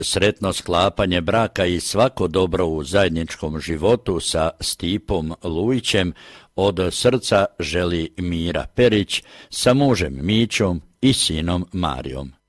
Sretno sklapanje braka i svako dobro u zajedničkom životu sa Stipom Lujićem od srca želi Mira Perić sa mužem Mićom i sinom Marijom.